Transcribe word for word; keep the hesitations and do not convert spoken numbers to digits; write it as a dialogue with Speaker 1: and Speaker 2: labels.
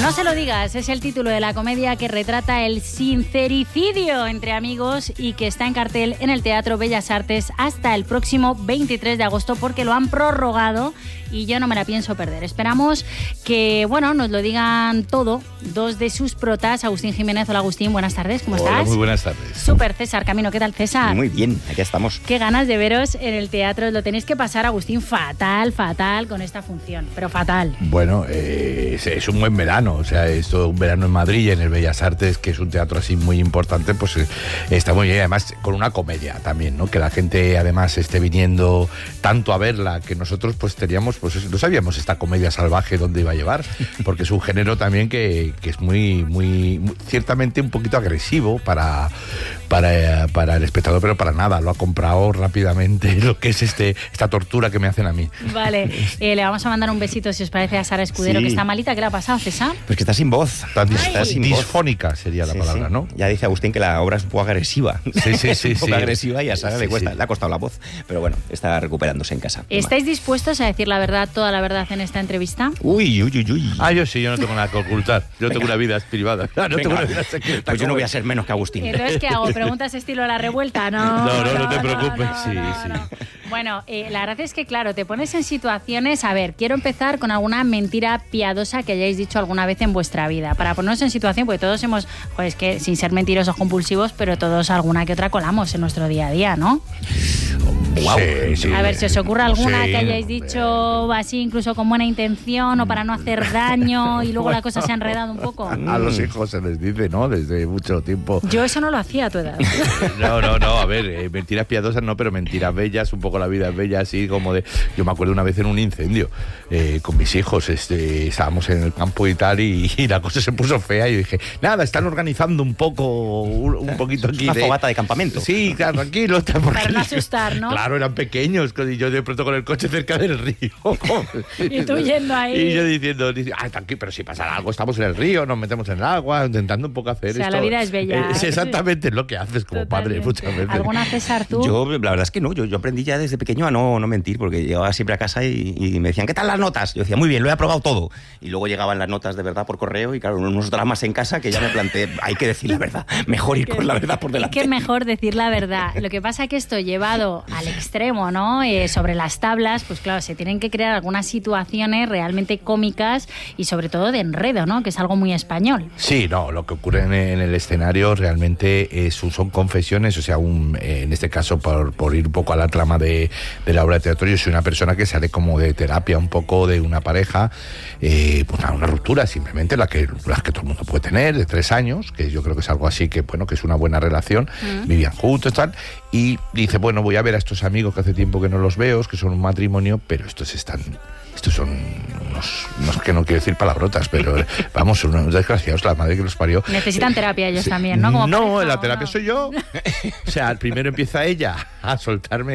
Speaker 1: No se lo digas, es el título de la comedia que retrata el sincericidio entre amigos y que está en cartel en el Teatro Bellas Artes hasta el próximo veintitrés de agosto porque lo han prorrogado y yo no me la pienso perder. Esperamos que, bueno, nos lo digan todo dos de sus protas. Agustín Jiménez. Hola, Agustín, buenas tardes, ¿cómo
Speaker 2: Hola,
Speaker 1: estás?
Speaker 2: muy buenas tardes.
Speaker 1: Súper, César Camino, ¿qué tal, César?
Speaker 3: Muy bien, aquí estamos.
Speaker 1: Qué ganas de veros en el teatro. Lo tenéis que pasar, Agustín, fatal, fatal con esta función, pero fatal.
Speaker 2: Bueno, eh, es, es un buen verano, o sea, es todo un verano en Madrid, en el Bellas Artes, que es un teatro así muy importante, pues eh, está muy bien, además con una comedia también, ¿no? Que la gente además esté viniendo tanto a verla, que nosotros pues teníamos, pues no sabíamos esta comedia salvaje dónde iba a llevar, porque es un género también que, que es muy, muy, muy, ciertamente un poquito agresivo para, para, para el espectador, pero para nada, lo ha comprado rápidamente lo que es este esta tortura que me hacen a mí.
Speaker 1: Vale, eh, le vamos a mandar un besito, si os parece, a Sara Escudero,
Speaker 3: Sí.
Speaker 1: que está malita. ¿Qué le ha pasado, César?
Speaker 3: Pues que está sin voz.
Speaker 2: Está dis-
Speaker 3: Está sin voz.
Speaker 2: disfónica sería la
Speaker 3: Sí,
Speaker 2: palabra,
Speaker 3: sí.
Speaker 2: ¿no?
Speaker 3: Ya dice Agustín que la obra es un poco agresiva.
Speaker 2: Sí, sí, sí,
Speaker 3: es un poco
Speaker 2: sí.
Speaker 3: agresiva y a Sara
Speaker 2: Sí,
Speaker 3: le cuesta,
Speaker 2: sí.
Speaker 3: le ha costado la voz. Pero bueno, está recuperándose en casa.
Speaker 1: ¿Estáis dispuestos a decir la verdad, toda la verdad en esta entrevista?
Speaker 3: Uy, uy, uy, uy.
Speaker 2: Ah, yo sí, yo no tengo nada que ocultar. Yo
Speaker 3: Venga.
Speaker 2: tengo una vida privada. No, no
Speaker 3: Venga.
Speaker 2: tengo una vida secreta.
Speaker 3: Pues yo no
Speaker 2: como-
Speaker 3: voy a ser menos que Agustín.
Speaker 1: Entonces, ¿qué hago? ¿Preguntas estilo la revuelta? No,
Speaker 2: No, no, no te preocupes, sí, sí.
Speaker 1: Bueno, eh, la verdad es que, claro, te pones en situaciones... A ver, quiero empezar con alguna mentira piadosa que hayáis dicho alguna vez en vuestra vida. Para ponernos en situación, porque todos hemos... Pues que sin ser mentirosos compulsivos, pero todos alguna que otra colamos en nuestro día a día, ¿no?
Speaker 3: Guau.
Speaker 2: Sí, sí.
Speaker 1: A ver, si os ocurre alguna
Speaker 2: Sí.
Speaker 1: que hayáis dicho así, incluso con buena intención o para no hacer daño y luego la cosa se ha enredado un poco.
Speaker 2: A los hijos se les dice, ¿no? Desde mucho tiempo.
Speaker 1: Yo eso no lo hacía a tu edad.
Speaker 2: No, no, no, a ver, eh, mentiras piadosas no, pero mentiras bellas, un poco la vida es bella, así como de... Yo me acuerdo una vez en un incendio eh, con mis hijos, este, estábamos en el campo y tal, y, y la cosa se puso fea y dije, nada, están organizando un poco, un, un poquito aquí
Speaker 3: Una
Speaker 2: de...
Speaker 3: fogata de campamento.
Speaker 2: Sí, claro, tranquilo. Está porque-
Speaker 1: Para no asustar, ¿no?
Speaker 2: Claro, eran pequeños, y yo de pronto con el coche cerca del río.
Speaker 1: Y tú yendo ahí.
Speaker 2: Y yo diciendo, dice, ah, tranquilo, pero si pasa algo, estamos en el río, nos metemos en el agua, intentando un poco hacer
Speaker 1: O sea,
Speaker 2: esto.
Speaker 1: la vida es bella.
Speaker 2: Eh, es exactamente lo que haces como padre
Speaker 1: Totalmente.
Speaker 2: muchas veces.
Speaker 1: ¿Alguna, César, tú?
Speaker 3: Yo, la verdad es que no, yo, yo aprendí ya desde pequeño a no, no mentir, porque llegaba siempre a casa y, y me decían, ¿qué tal las notas? Yo decía, muy bien, lo he aprobado todo. Y luego llegaban las notas de verdad por correo y claro, unos dramas en casa que ya me planteé, hay que decir la verdad, mejor ir con la verdad por
Speaker 1: Es
Speaker 3: delante.
Speaker 1: que es mejor decir la verdad. Lo que pasa es que esto llevado al extremo, ¿no? Eh, sobre las tablas, pues claro, se tienen que crear algunas situaciones realmente cómicas y sobre todo de enredo, ¿no? Que es algo muy español.
Speaker 2: Sí, no, lo que ocurre en, en el escenario realmente es, son confesiones, o sea, un, eh, en este caso, por, por ir un poco a la trama de, de la obra de teatro, yo soy una persona que sale como de terapia un poco de una pareja, eh, pues nada, una ruptura simplemente, la que, la que todo el mundo puede tener, de tres años, que yo creo que es algo así que, bueno, que es una buena relación,
Speaker 1: Mm.
Speaker 2: vivían juntos, tal, y dice, bueno, voy a ver a estos amigos que hace tiempo que no los veo, que son un matrimonio, pero estos están... Estos son unos, unos que no quiero decir palabrotas, pero vamos, son unos desgraciados, la madre que los parió.
Speaker 1: Necesitan terapia ellos
Speaker 2: Sí.
Speaker 1: también, ¿no? Como
Speaker 2: no,
Speaker 1: pareja,
Speaker 2: la
Speaker 1: ¿o
Speaker 2: terapia
Speaker 1: no?
Speaker 2: soy yo. O sea, primero empieza ella a soltarme